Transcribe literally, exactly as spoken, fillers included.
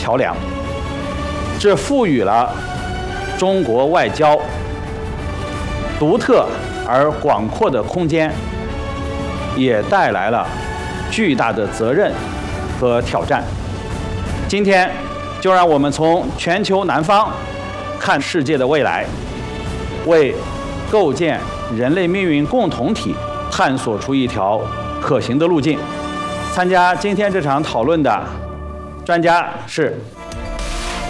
桥梁，这赋予了中国外交独特而广阔的空间，也带来了巨大的责任和挑战。今天，就让我们从全球南方看世界的未来，为构建人类命运共同体探索出一条可行的路径。参加今天这场讨论的专家是